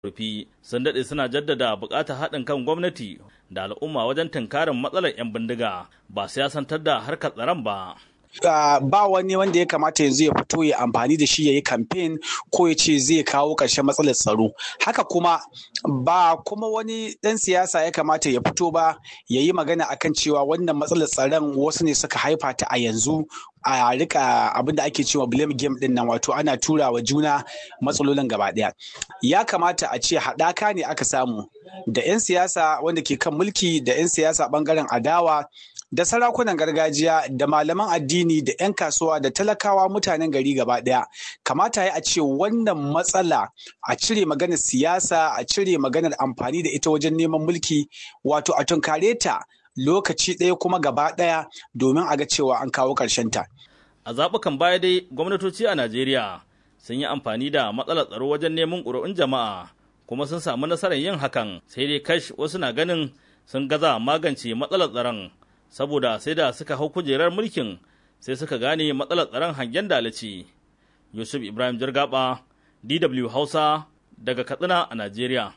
rufi sun daɗe suna jaddada buƙatar haɗin kan gwamnati da al'umma wajen tunkarin matsalar 'yan bindiga ba siyasantar da harkar tsaron ba. Ba wani wanda ya kamata yanzu ya fito ya amfani da shi ya yi kamfen ko ya ce zai kawo ƙarshen matsalar tsaro. Haka kuma ba kuma wani ɗan siyasa ya kamata ya fito ba ya yi magana akan cewa wannan matsalar tsaron wasu ne suka haifa ta a yanzu a rika abin da ake cewa blame game din nan, wato ana tura wa juna matsalolin gaba ɗaya. Ya kamata a ce haɗaka ne aka samu da 'yan siyasa wanda ke kan mulki da 'yan siyasa ɓangaren adawa da sarakunan gargajiya da malaman addini da 'yan kasuwa da talakawa mutanen gari gaba ɗaya. Kamata ya a ce wannan matsala a cire maganar siyasa, a cire maganar amfani da ita wajen neman mulki, wato a tunkare ta lokaci ɗaya kuma gaba ɗaya domin a ga cewa an kawo ta. A zaɓukan baya dai gwamnatoci a Najeriya sun yi amfani da matsalar tsaro wajen neman ƙuri'un jama'a kuma sun samu nasarar yin hakan, sai dai kash wasu na ganin sun gaza magance matsalar tsaron saboda sai da suka hau kujerar mulkin sai suka gane matsalar tsaron hangen dalaci. Yusuf Ibrahim Jirgaba, DW Hausa daga Katsina a Najeriya.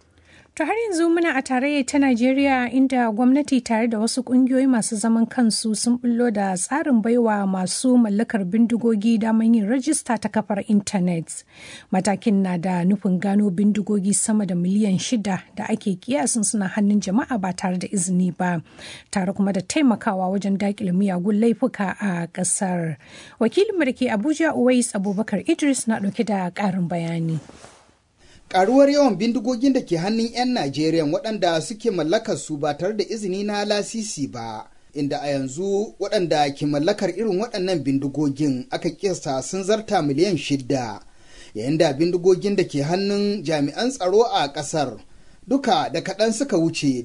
To har yanzu muna a tarayyar ta Najeriya inda gwamnati tare da wasu kungiyoyi masu zaman kansu sun bullo da tsarin baiwa masu mallakar bindigogi damar yin rajista ta kafar intanet. Matakin na da nufin gano bindigogi sama da miliyan 6 da ake kiyasin suna hannun jama'a ba tare da izini ba, tare kuma da taimakawa wajen dakile miyagun laifuka a ƙasar. Wakilinmu da ke Abuja Uwais Abubakar Idris na ɗauke da ƙarin bayani. Karuwar yawan bindigogin da ke hannun 'yan Najeriya waɗanda suke mallakar su ba tare da izini na lasisi ba, inda a yanzu waɗanda ke mallakar irin waɗannan bindigogin aka kiyasta sun zarta miliyan 6, yayin da bindigogin da ke hannun jami'an tsaro a ƙasar duka da kaɗan suka wuce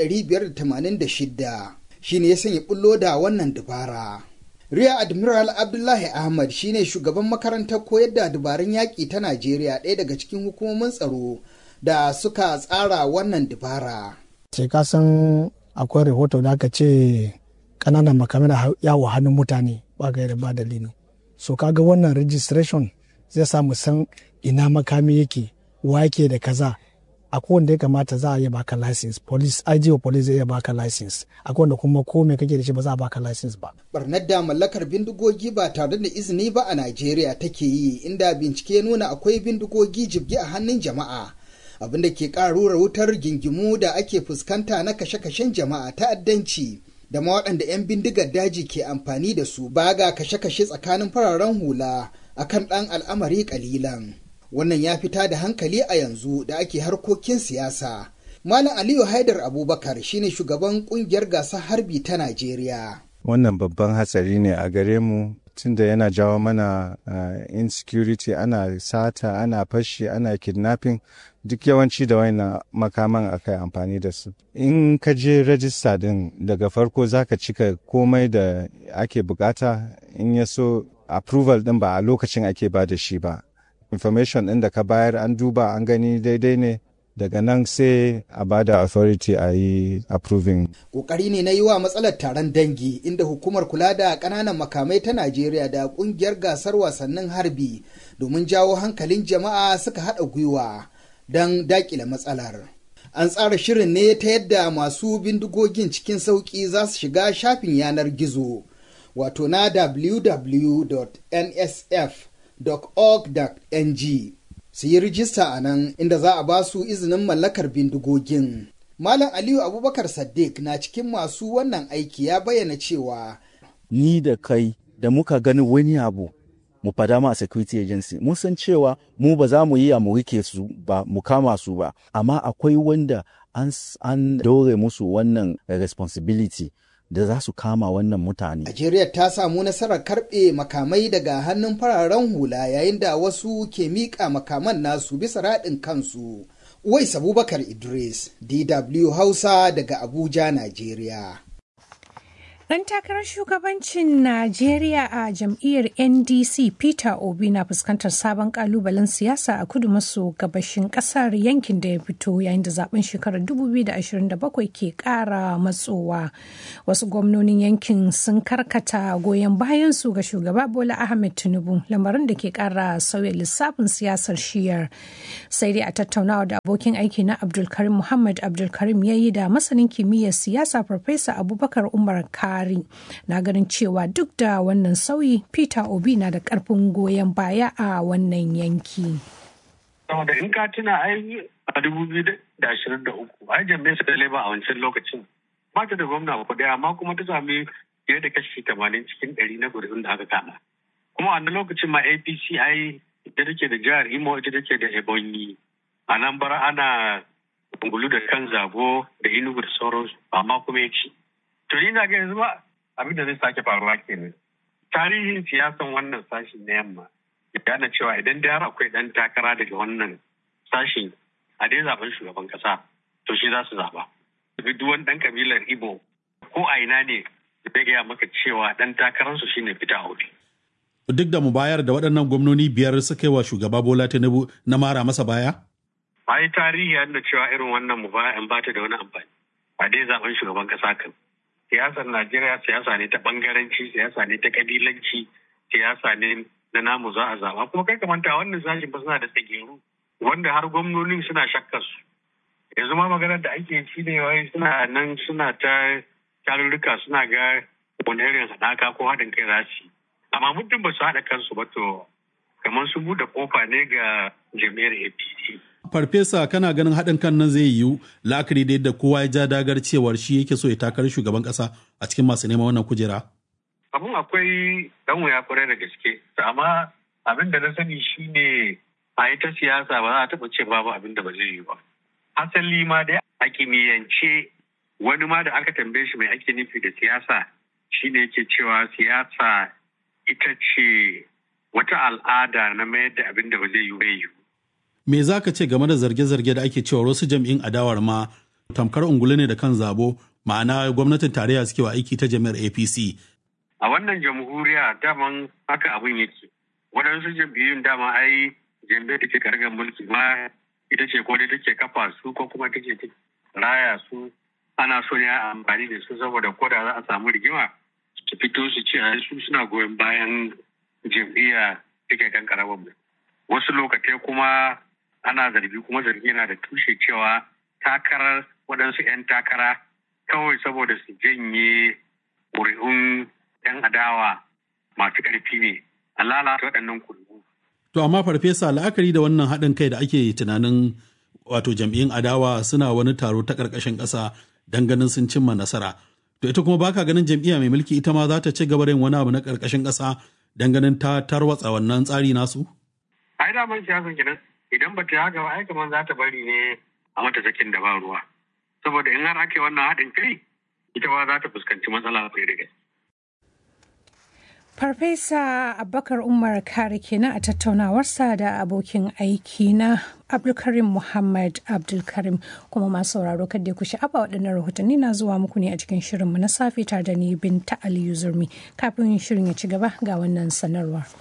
586. Shi ne ya sanya bullo da wannan dubara. Rear Admiral Abdullahi Ahmad shine shugaban makarantar koyar da dabarun yaƙi ta Najeriya, ɗaya daga cikin hukumomin tsaro da suka tsara wannan dabara. Sai ka san akwai rahoto da aka ce ƙananan makamai na yawo hannun mutane ba gaira ba dalili. So kaga wannan registration zai sa mu san ina makami yake, wa yake da kaza. Akwai wanda ya kamata za a iya baka license, police IGO police zai iya baka license, akwai wanda kuma ko me kake da shi ba za a baka license ba. Barnar da mallakar bindigogi ba tare da izini ba a Najeriya take yi, inda bincike nuna akwai bindigogi jibge a hannun jama'a, abin da ke ƙarura wutar gingimu da ake fuskanta na kashe-kashen jama'a, ta'addanci da ma waɗanda 'yan bindigar daji ke amfani da su ba ga kashe-kashe tsakanin fararen hula akan ɗan al'amari ƙalilan. Wannan ya fita da hankali a yanzu da ake harkokin siyasa. Malam Aliyu Haidar Abubakar shine shugaban kungiyar gasar harbi ta Najeriya. Wannan babban hatsari ne a gare mu, tunda yana jawo mana insecurity, ana sata, ana fashi, ana kidnapping, duk yawanci da waina makaman akai amfani da su. In ka je rajista din daga farko zaka cika komai da ake bukata, in ya so approval din ba a lokacin ake ba da shi ba. Information ɗin da ka bayar an duba an gani daidai ne, daga nan sai a bada authority a yi approving. Ƙoƙari ne na yi wa matsalar taron dangi, inda hukumar kula da ƙananan makamai ta Najeriya da ƙungiyar gasar wasannin harbi domin jawo hankalin jama'a suka haɗa gwiwa don daƙile matsalar. An tsara shirin ne ta yadda masu bindigogin cikin sauƙi za su shiga shafin yanar gizo, wato na www.nsf.org.ng su yi rijista a nan, inda za a ba su izinin mallakar bindigogin. Malam Aliyu Abubakar Saddiq na cikin masu wannan aiki ya bayyana cewa ni da kai da muka gani wani abu mu fada ma security agency, mun san cewa mu ba za mu yi mu rike su ba, mu kama su ba, amma akwai wanda an dore musu wannan responsibility da za su kama wannan mutane. Najeriya ta samu nasarar karɓe makamai daga hannun fararen hula, yayin da wasu ke miƙa makaman nasu bisa raɗin kansu. Uwais Abubakar Idris, DW Hausa daga Abuja, Najeriya. Ɗan takarar shugabancin Najeriya a jam'iyyar NDC Peter Obi na fuskantar sabon kalubalen siyasa a kudu maso gabashin ƙasar yankin da ya fito yayin da zaben shekarar 2027 ke ƙara matsowa. Wasu gwamnonin yankin sun karkata goyon bayan su ga shugaba Bola Ahmed Tinubu, lamarin da ke ƙara sauya lissafin siyasar shiyar. Sai dai a tattaunawa da abokin aiki na Abdulkarim Muhammad Abdulkarim ya yi da masanin kimiyyar siyasa Farfesa Abubakar Umar na ganin cewa duk da wannan sauyi Peter Obi na da karfin goyon baya a wannan yanki. Saboda in ka tuna ai a 2023 ai jami'ar su da Labour a wancan lokacin ba ta da gwamna ko daya amma kuma ta sami fiye da kashi 80 cikin 100 na gurbin da aka kama. Kuma a wannan lokacin ma APC ai ita take da jihar Imo, ita take da Ebonyi. A nan bara ana ungulu da kan zabo da Enugu da sauransu amma kuma ya ci. To ni na ga yanzu ba abin da zai sake faruwa kenan. Tarihin siyasan wannan sashin na yamma ya gane cewa idan da har akwai dan takara daga wannan sashin a dai zaben shugaban kasa to shi za su zaba. Duk wani dan kabilar Igbo ko a ina ne zai gaya maka cewa dan takararsu shine Peter Obi. Duk da mu bayar da waɗannan gwamnoni 5 suka yi wa shugaba Bola Tinubu na mara masa baya? Ai tarihi ya nuna cewa irin wannan mu baya an bata da wani amfani. A dai zaben shugaban kasa kan. Siyasar Najeriya siyasa ne ta bangaranci, siyasa ne ta kabilanci, siyasa ne na namu za a zaba. Kuma kai kamanta wannan sashin ba suna da tsageru wanda har gwamnonin suna shakkar su. Yanzu ma maganar da ake shi ne wai suna nan suna ta tarurruka suna ga wani irin haɗaka ko haɗin kai za su yi. Amma muddin ba su haɗa kansu ba to kamar su buɗe kofa ne ga jami'ar APC. Farfesa, kana ganin haɗin kan nan zai yiwu la'akari da yadda kowa ya ja dagar cewar shi yake so ya takarar shugaban ƙasa a cikin masu neman wannan kujera? Abun akwai ɗan wuya kwarai da gaske, amma abin da na sani shi ne a ita siyasa ba za a taɓa ce babu abin da ba zai yi ba. Hasali ma dai a kimiyyance wani ma da aka tambaye shi mai ake nufi da siyasa shi ne yake cewa siyasa ita ce wata al'ada na mayar da abin da ba zai yi bai yi. Me za ka ce game da zarge-zarge da ake cewa wasu jam'in adawar ma tamkar ungulu ne da kan zabo, ma'ana gwamnatin tarayya suke wa aiki ta jami'ar APC? A wannan jamhuriya daman haka abin yake. Waɗansu jam'iyyun dama ai jami'ar da ke kargar mulki ma ita ce ko dai take kafa su ko kuma take raya su. Ana so ne a amfani da su saboda ko da za a samu rigima su fito su ce su suna goyon bayan jam'iyya take kan karamar. Wasu lokatai kuma ana zargi kuma zargi yana da tushe cewa takarar waɗansu 'yan takara kawai saboda su janye ƙuri'un 'yan adawa masu ƙarfi ne a lalata waɗannan ƙuri'u. To amma farfesa la'akari da wannan haɗin kai da ake tunanin wato jam'iyyun adawa suna wani taro ta ƙarƙashin ƙasa don ganin sun cimma nasara. To ita kuma baka ganin jam'iyya mai mulki ita ma za ta ci gaba da yin wani abu na ƙarƙashin ƙasa don ganin ta tarwatsa wannan tsari nasu? Ai daman siyasan kenan idan ba ta yi haka ba ai kamar za ta bari ne a mata sakin da ba ruwa. Saboda in har ake wannan haɗin kai ita ba za ta fuskanci matsala kai da gaske. Farfesa Abubakar Umar Kari kenan a tattaunawarsa da abokin aiki na Abdulkarim Muhammad Abdulkarim. Kuma masu sauraro kadai ku sha'afa waɗannan rahotanni na zuwa muku ne a cikin shirinmu na safe tare da ni Binta Aliyu Zurmi. Kafin shirin ya ci gaba ga wannan sanarwar.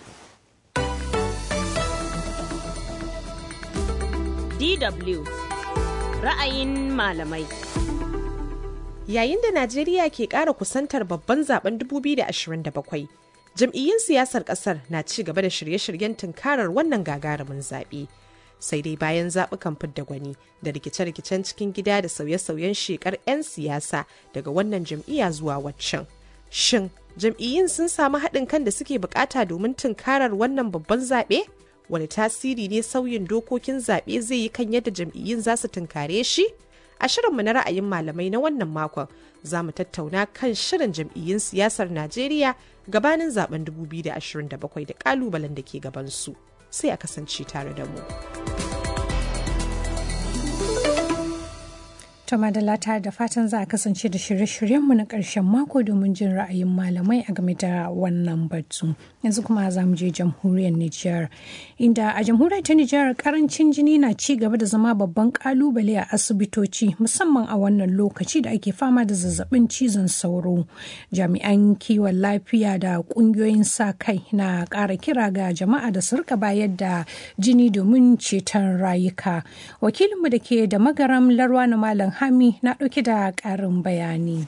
DW ra'ayin malamai. Yayin da Najeriya ke ƙara kusantar babban zaben 2027, jam'iyyun siyasar ƙasar na ci gaba da shirye-shiryen tunkarar wannan gagarumin zaɓe. Sai dai bayan zaɓukan fidda gwani da rikice-rikicen cikin gida da sauye-sauyen shekar 'yan siyasa daga wannan jam'iyya zuwa waccan. Shin jam'iyyun sun samu haɗin kan da suke bukata domin tunkarar wannan babban zaɓe? Wani tasiri ne sauyin dokokin zaɓe zai yi kan yadda jam'iyyun za su tunkare shi? A shirinmu na ra'ayin malamai na wannan makon za mu tattauna kan shirin jam'iyyun siyasar Najeriya gabanin zaben 2027 da kalubalen da ke gabansu. Sai a kasance tare da mu. To madalla tare da fatan za a kasance da shirye-shiryenmu na ƙarshen mako domin jin ra'ayin malamai a game da wannan batu. Yanzu kuma za mu je jamhuriyar Nijar. Inda a jamhuriyar ta Nijar karancin jini na ci gaba da zama babban kalubale a asibitoci musamman a wannan lokaci da ake fama da zazzabin cizon sauro. Jami'an kiwon lafiya da ƙungiyoyin sa kai na ƙara kira ga jama'a da su rika bayar da jini domin ceton rayuka. Wakilinmu da ke da magaram Larwa na Malam Hami na ɗauke da ƙarin bayani.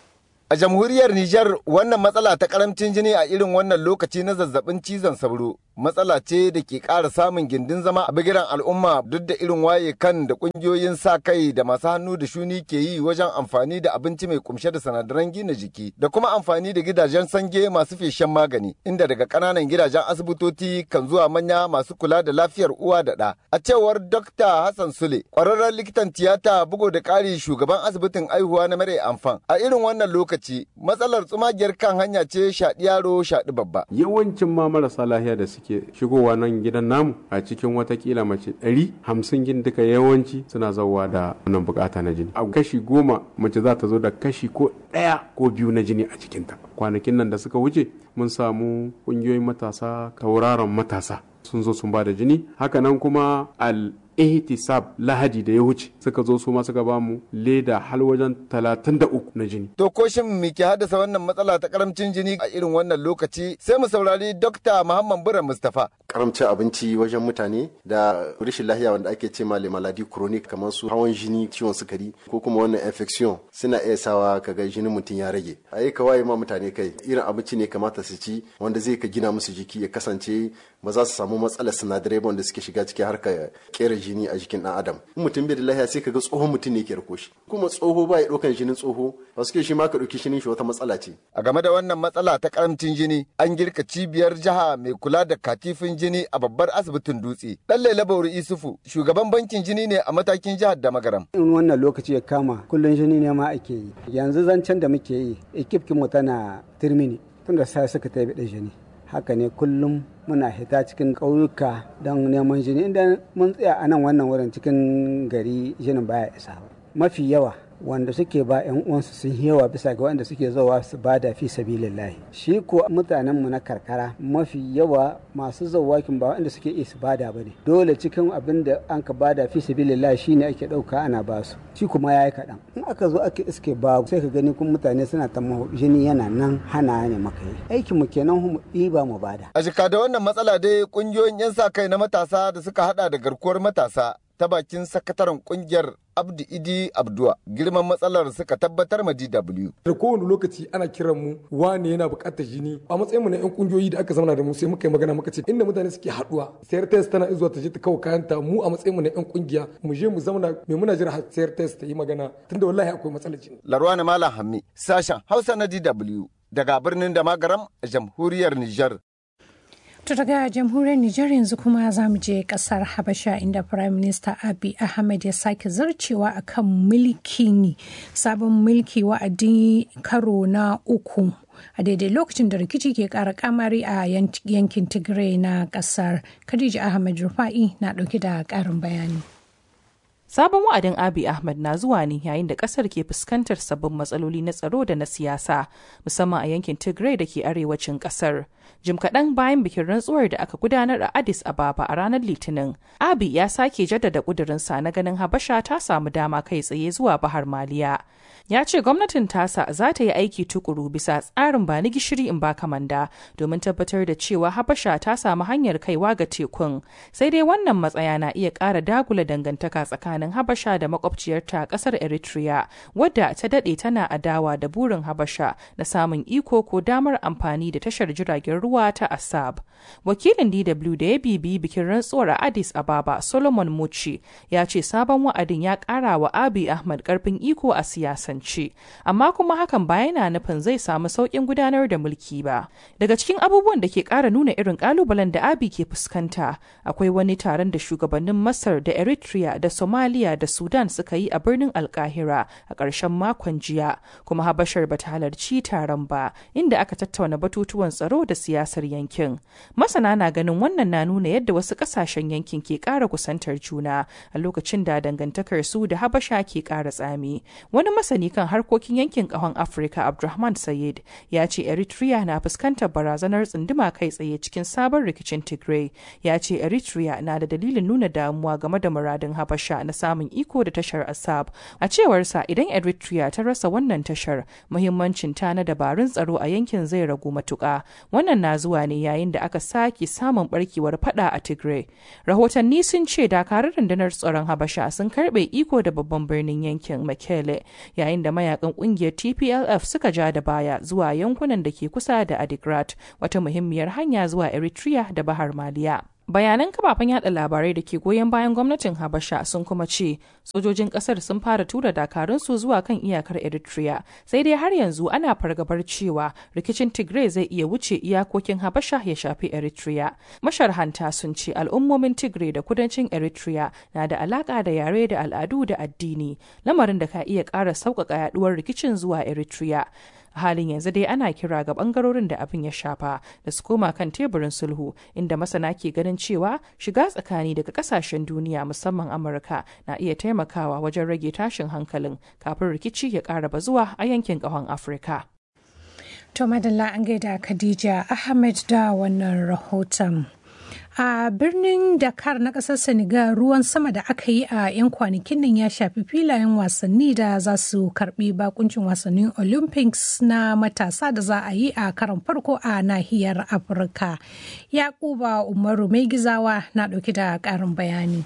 A jamhuriyar Nijar wannan matsala ta karamcin jini a irin wannan lokaci na zazzabin cizon sauro matsala ce da ke ƙara samun gindin zama a bigiran al'umma duk da irin waye kan da ƙungiyoyin sa kai da masu hannu da shuni ke yi wajen amfani da abinci mai kumshe da sinadaran gina jiki da kuma amfani da gidajen sange masu feshen magani inda daga ƙananan gidajen asibitoci kan zuwa manya masu kula da lafiyar uwa da ɗa. A cewar Dr. Hassan Sule, ƙwararren likitan tiyata bugu da ƙari shugaban asibitin aihuwa na Mare Amfan. A irin wannan lokaci matsalar tsumagiyar kan hanya ce shaɗi yaro shaɗi babba. Yawancin ma marasa lafiya da suke shigowa nan gidan namu a cikin watakila mace 150 gin duka yawanci suna zauwa da wannan bukata na jini. A kashi 10 mace za ta zo da kashi ko 1 ko 2 na jini a cikinta. Kwanakin nan da suka wuce mun samu ƙungiyoyin matasa, tauraron matasa sun zo sun ba da jini. Hakanan kuma ihtisab lahadi da ya wuce suka zo su ma suka ba mu leda har wajen 33 na jini. To ko shin me ke haddasa wannan matsala ta karamcin jini a irin wannan lokaci? Sai mu saurari Dr. Muhammad Bura Mustafa. Karamcin abinci wajen mutane da rashin lafiya wanda ake ce ma maladi chronic kamar su hawan jini, ciwon sukari ko kuma wannan infection suna iya sawa kaga jinin mutum ya rage. Ai ka waye ma mutane kai irin abinci ne kamata su ci wanda zai ka gina musu jiki ya kasance ba za su samu matsalar sinadarai wanda suke shiga cikin harkar kera jini a jikin dan adam. In mutum bai da lafiya sai kaga tsohon mutum ne ke rako shi, kuma tsoho ba ya ɗaukan jinin tsoho ba suke shi ma ka ɗauki jinin shi wata matsala ce. A game da wannan matsala ta karamcin jini an girka cibiyar jiha mai kula da katifin jini a babbar asibitin Dutse. Dan Laila Bauri Isufu shugaban bankin jini ne a matakin jihar da Magaram. In wannan lokaci ya kama kullun jini ne ma ake yi. Yanzu zancen da muke yi ekipkin mu tana Tirmini tun da sai suka tafi da jini. Haka ne kullum muna hita cikin ƙauyuka don neman jini inda mun tsaya a nan wannan wurin cikin gari jinin baya isa ba. Mafi yawa wanda suke ba 'yan uwansu sun yawa bisa ga wanda suke zowa su bada fi sabilillahi. Shi ko mutanen mu na karkara mafi yawa masu zawakin ba wanda suke iya su bada bane. Dole cikin abin da an ka bada fi sabilillahi shine ake dauka ana ba su. Shi kuma yayi kaɗan. In aka zo aka iske babu sai ka gani kun mutane suna ta jini yana nan hana ne maka yi. Aikin mu kenan mu ɗiba mu bada. A jika da wannan matsala dai kungiyoyin 'yan sa kai na matasa da suka hada da garkuwar matasa ta bakin sakataren kungiyar Abdu Idi Abdua girman matsalar suka tabbatar ma DW. Da kowane lokaci ana kiran mu wane yana bukatar jini a matsayin mu na 'yan kungiyoyi da aka zama da mu sai muka yi magana muka ce inda mutane suke haduwa sayar test tana izuwa ta je ta kawo kayanta mu a matsayin mu na 'yan kungiya mu je mu zauna mai muna jira sayar test ta yi magana tunda wallahi akwai matsalar jini. Larwana Malam Hammi sashen Hausa na DW daga birnin da Magaram a jamhuriyar Nijar. To daga jamhuriyar Nijar yanzu kuma za mu je kasar Habasha inda Prime Minister Abiy Ahmed ya sake zarcewa akan mulki sabon mulki wa'adi karo na 3 a daidai lokacin da rikici ke kara kamari a yankin Tigray na kasar. Khadija Ahmed Rufa'i na dauke da karin bayani. Sabon wa'adin Abiy Ahmed na zuwa ne yayin da kasar ke fuskantar sabbin matsaloli na tsaro da na siyasa, musamman a yankin Tigray da ke arewacin kasar. Jim kaɗan bayan bikin rantsuwar da aka gudanar a Addis Ababa a ranar Litinin, Abiy ya sake jaddada ƙudurinsa na ganin Habasha ta samu dama kai tsaye zuwa Bahar Maliya. Ya ce gwamnatin tasa za ta yi aiki tukuru bisa tsarin ba ni gishiri in ba kamanda domin tabbatar da cewa Habasha ta samu hanyar kaiwa ga tekun. Sai dai wannan matsaya na iya ƙara dagula dangantaka tsakanin Habasha da makwabciyarta ƙasar Eritrea, wadda ta daɗe tana adawa da burin Habasha na samun iko ko damar amfani da tashar jiragen ruwa ta Assab. Wakilin DW da ya bibi bikin rantsuwar a Addis Ababa, Solomon Muchi, ya ce sabon wa'adin ya ƙara wa Abiy Ahmed ƙarfin iko a siyasa. Amma kuma hakan ba yana nufin zai samu sauƙin gudanar da mulki ba. Daga cikin abubuwan da ke ƙara nuna irin ƙalubalen da Abiy ke fuskanta, akwai wani taron da shugabannin Masar da Eritrea da Somalia Somalia da Sudan suka yi a birnin Alkahira a ƙarshen makon jiya, kuma Habashar bata halarci taron ba, inda aka tattauna batutuwan tsaro da siyasar yankin. Masana na ganin wannan na nuna yadda wasu ƙasashen yankin ke ƙara kusantar juna a lokacin da dangantakar su da Habasha ke ƙara tsami. Wani masani kan harkokin yankin ƙahon Afirka Abdulrahman Sayed ya ce Eritrea na fuskantar barazanar tsunduma kai tsaye cikin sabon rikicin Tigray. Ya ce Eritrea na da dalilin nuna damuwa game da muradin Habasha na samun iko da tashar Assab. A cewarsa idan Eritrea ta rasa wannan tashar, muhimmancin ta na dabarun tsaro a yankin zai ragu matuƙa. Wannan na zuwa ne yayin da aka sake samun barkewar fada a Tigray. Rahotanni sun ce dakarun rundunar tsaron Habasha sun karbe iko da babban birnin yankin Mekele, yayin da mayakan kungiyar TPLF suka ja da baya zuwa yankunan da ke kusa da Adigrat, wata muhimmiyar hanya zuwa Eritrea da Bahar Maliya. Bayanan kafafen yada labarai da ke goyon bayan gwamnatin Habasha sun kuma ce sojojin kasar sun fara tura dakarunsu zuwa kan iyakar Eritrea, sai dai har yanzu ana fargabar cewa rikicin Tigray zai iya wuce iyakokin Habasha ya shafi Eritrea. Masharhanta sun ce al'ummomin Tigray da kudancin Eritrea na da alaka da yare da al'adu da addini, lamarin da ka iya ƙara sauƙaƙa yaduwar rikicin zuwa Eritrea. A halin yanzu dai ana kira ga bangarorin da abin ya shafa da su koma kan teburin sulhu, inda masana ke ganin cewa shiga tsakani daga kasashen duniya musamman Amurka na iya taimakawa wajen rage tashin hankalin kafin rikici ya ƙara bazuwa a yankin ƙahon Afirka. To madalla an gaida Khadija Ahmed da wannan rahoton. A birnin Dakar na ƙasar Senegal, ruwan sama da aka yi a 'yan kwanakin nan ya shafi filayen wasanni da za su karbi bakuncin wasannin Olympics na matasa da za a yi a karon farko a nahiyar Afirka. Yakuba Umaru Mai Gizawa na ɗauki da ƙarin bayani.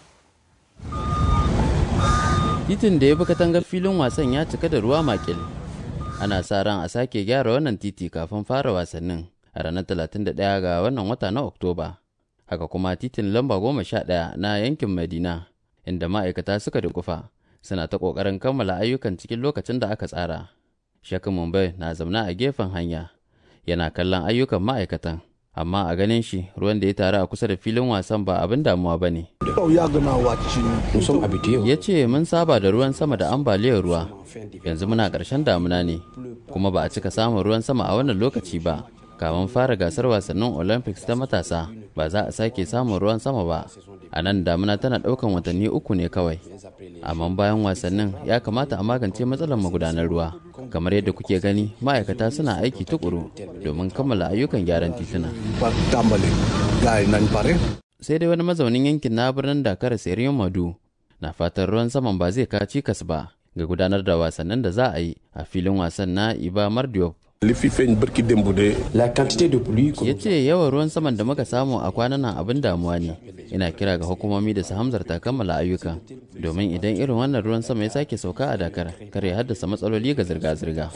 Titin da ya bi katangar filin wasan ya cika da ruwa makil. Ana sa ran a sake gyara wannan titi kafin fara wasannin a ranar 31 ga wannan wata na Oktoba. Haka kuma titin lamba 11 na yankin Madina, inda ma'aikata suka dukufa suna ta ƙoƙarin kammala ayyukan cikin lokacin da aka tsara. Sheikh Mumbai na zaune a gefen hanya, yana kallon ayyukan ma'aikatan, amma a ganin shi ruwan da ya taru a kusa da filin wasan ba abin damuwa ba ne. Ya ce mun saba da ruwan sama da ambaliyar ruwa, yanzu muna ƙarshen damuna ne, kuma ba a cika samun ruwan sama a wannan lokaci ba. Kamin fara gasar wasannin Olympics ta matasa ba za a sake samun ruwan sama ba. A nan damuna tana ɗaukan watanni 3 ne kawai. Amma bayan wasannin ya kamata a magance matsalar magudanar ruwa. Kamar yadda kuke gani, ma'aikata suna aiki tukuru domin kammala ayyukan gyaran tituna. Sai dai wani mazaunin yankin na birnin Dakar Seriyon Madu na fatan ruwan saman ba zai kawo cikas ba ga gudanar da wasannin da za a yi a filin wasan na Iba Mar Diop. Ya ce yawan ruwan saman da muka samu a kwanan nan abin damuwa ne. Ina kira ga hukumomi da su hamzarta kammala ayyuka, domin idan irin wannan ruwan sama ya sake sauka a Dakar, kar ya haddasa matsaloli ga zirga-zirga.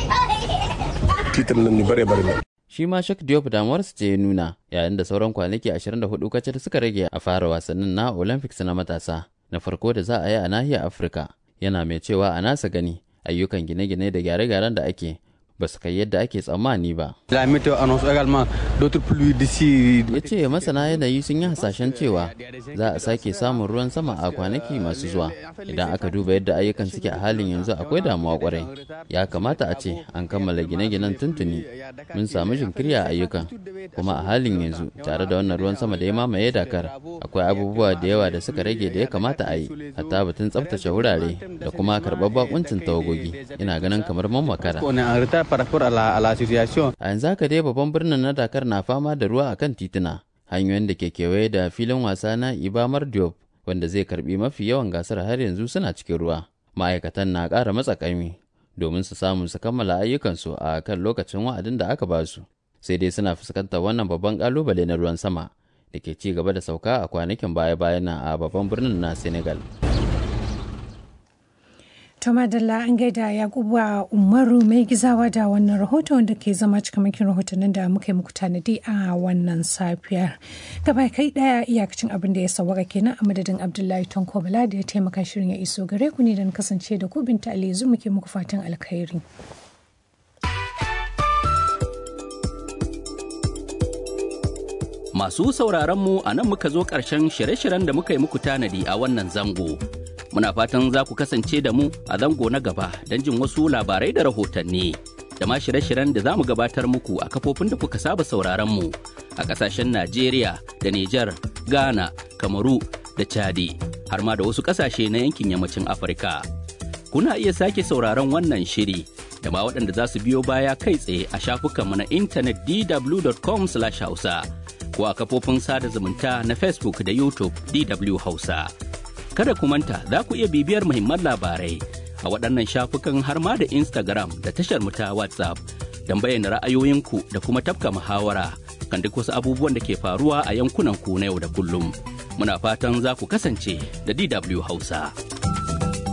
Shi ma Sheikh Diop damuwarsa ce ya nuna, yayin da sauran kwanaki 24 kacal suka rage a fara wasannin na Olympics na matasa na farko da za a yi a nahiyar Afirka. Yana mai cewa a nasa gani ayyukan gine-gine da gyare-gyaren da ake ba su kai yadda ake tsammani ba. Ya ce masana yanayi sun yi hasashen cewa za a sake samun ruwan sama a kwanaki masu zuwa. Idan aka duba yadda ayyukan suke a halin yanzu akwai damuwa kwarai. Ya kamata a ce an kammala gine-ginen tuntuni. Mun samu jinkiri a ayyukan, kuma a halin yanzu tare da wannan ruwan sama da ya mamaye Dakar akwai abubuwa da yawa da suka rage da ya kamata a yi, hatta batun tsaftace wurare da kuma karɓar bakuncin tawagogi. Ina ganin kamar mun makara. A yanzu haka dai babban birnin na Dakar na fama da ruwa akan tituna, hanyoyin da ke kewaye da filin wasa na Iba Mar Diop wanda zai karbi mafi yawan gasar har yanzu suna cikin ruwa. Ma'aikatan na ƙara matsa ƙaimi domin su samu su kammala ayyukansu a kan lokacin wa'adin da aka ba su. Sai dai suna fuskantar wannan babban ƙalubale na ruwan sama da ke ci gaba da sauka a kwanakin baya-bayan nan a babban birnin na Senegal. To madalla an gaida Yakuba Umaru Mai Gizawa da wannan rahoton da ke zama cikamakin rahotannin da muka yi muku tanadi a wannan safiyar. Gaba kai daya iyakacin abin da ya sawaka kenan a madadin Abdullahi Tonko Bala da ya taimaka shirin ya iso gare ku ne da kasance da ku Binta Aliyu muke muku fatan alkhairi. Masu sauraron mu a nan muka zo ƙarshen shirye-shiryen da muka yi muku tanadi a wannan zango. Muna fatan za ku kasance da mu a zango na gaba don jin wasu labarai da rahotanni. Da ma shirye-shiryen da za mu gabatar muku a kafofin da kuka saba sauraron mu a ƙasashen Najeriya da Nijar, Ghana, Kamaru da Chadi, har ma da wasu ƙasashe na yankin yammacin Afirka. Kuna iya sake sauraron wannan shiri da ma waɗanda za su biyo baya kai tsaye a shafukanmu na intanet dw.com/hausa ko a kafofin sada zumunta na Facebook da YouTube DW Hausa. Kada ku manta za ku iya bibiyar muhimman labarai a waɗannan shafukan har ma da Instagram da tashar mu ta WhatsApp don bayyana ra'ayoyinku da kuma tafka muhawara kan duk wasu abubuwan da ke faruwa a yankunan ku na yau da kullum. Muna fatan za ku kasance da DW Hausa.